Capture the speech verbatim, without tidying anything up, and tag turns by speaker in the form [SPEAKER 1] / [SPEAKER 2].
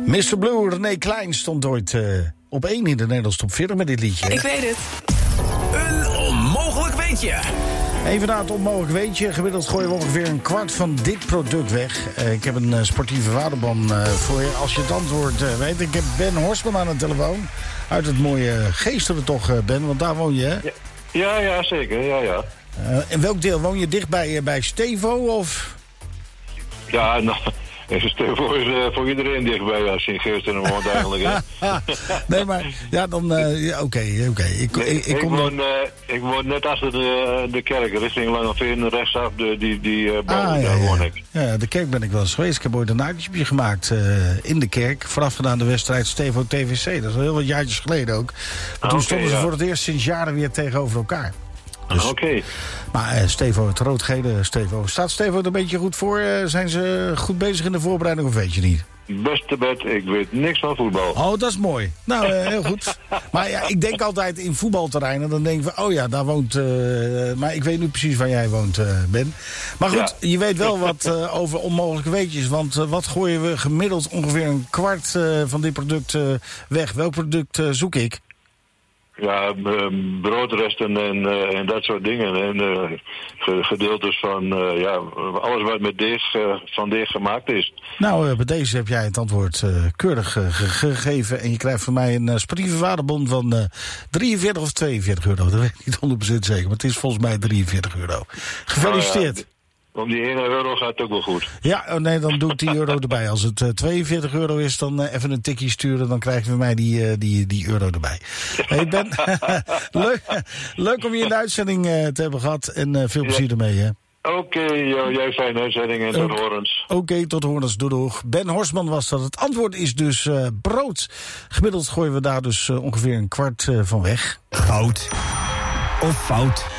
[SPEAKER 1] mister Blue, René Klein stond ooit uh, op één in de Nederlandse top veertig met dit liedje.
[SPEAKER 2] Ik weet het.
[SPEAKER 3] Een onmogelijk weetje.
[SPEAKER 1] Even na het onmogelijk weetje. Gemiddeld gooien we ongeveer een kwart van dit product weg. Uh, ik heb een uh, sportieve waterban uh, voor je. Als je het antwoord uh, weet. Ik heb Ben Horstman aan de telefoon. Uit het mooie Geesteren toch, uh, Ben? Want daar woon je, hè?
[SPEAKER 4] Ja, ja, ja zeker. Ja, ja.
[SPEAKER 1] Uh, in welk deel? Woon je dicht bij, uh, bij Stevo, of?
[SPEAKER 4] Ja, nou... Stevo is uh, voor iedereen dichtbij als je in Geesteren woont eigenlijk. Hè?
[SPEAKER 1] Nee, maar ja, dan... Oké, uh, oké. Okay, okay. Ik,
[SPEAKER 4] nee,
[SPEAKER 1] ik, ik,
[SPEAKER 4] ik,
[SPEAKER 1] kom
[SPEAKER 4] woon, uh, ik woon net achter de, de kerk, richting Langeveen, rechtsaf, de, die, die uh, bouw,
[SPEAKER 1] ah, ja,
[SPEAKER 4] daar
[SPEAKER 1] ja.
[SPEAKER 4] woon ik.
[SPEAKER 1] Ja, de kerk ben ik wel eens geweest. Ik heb ooit een uitje gemaakt uh, in de kerk. Voorafgedaan de wedstrijd Stevo T V C. Dat is al heel wat jaartjes geleden ook. Maar toen okay, stonden ze ja. voor het eerst sinds jaren weer tegenover elkaar. Dus,
[SPEAKER 4] Oké. Okay.
[SPEAKER 1] Maar uh, Stevo, het rood-gele Stevo. Staat Stevo er een beetje goed voor? Uh, zijn ze goed bezig in de voorbereiding of weet je niet?
[SPEAKER 4] Beste bed, ik weet niks van voetbal.
[SPEAKER 1] Oh, dat is mooi. Nou, uh, heel goed. Maar ja, ik denk altijd in voetbalterreinen. Dan denk ik van, oh ja, daar woont... Uh, maar ik weet nu precies waar jij woont, uh, Ben. Maar goed, ja. Je weet wel wat uh, over onmogelijke weetjes. Want uh, wat gooien we gemiddeld ongeveer een kwart uh, van dit product uh, weg? Welk product uh, zoek ik?
[SPEAKER 4] Ja, broodresten en, uh, en dat soort dingen. En uh, gedeeltes van uh, ja, alles wat met deeg, uh, van deeg gemaakt is.
[SPEAKER 1] Nou, uh, bij deze heb jij het antwoord uh, keurig uh, ge- gegeven. En je krijgt van mij een uh, sportieve waardebon van uh, drieënveertig of tweeënveertig euro. Dat weet ik niet honderd procent zeker, maar het is volgens mij drieënveertig euro. Gefeliciteerd.
[SPEAKER 4] Nou ja. Om die één euro gaat het ook wel goed.
[SPEAKER 1] Ja, oh nee, dan doe ik die euro erbij. Als het uh, tweeënveertig euro is, dan uh, even een tikje sturen. Dan krijg je van mij die, uh, die, die euro erbij. Hey Ben, leuk, leuk om je in de uitzending uh, te hebben gehad. En uh, veel plezier ja. ermee, hè.
[SPEAKER 4] Oké, okay, jij fijne uitzending en tot uh, horens.
[SPEAKER 1] Oké, okay, tot horens, doei doeg. Ben Horstman was dat. Het antwoord is dus uh, brood. Gemiddeld gooien we daar dus uh, ongeveer een kwart uh, van weg.
[SPEAKER 3] Goud of fout?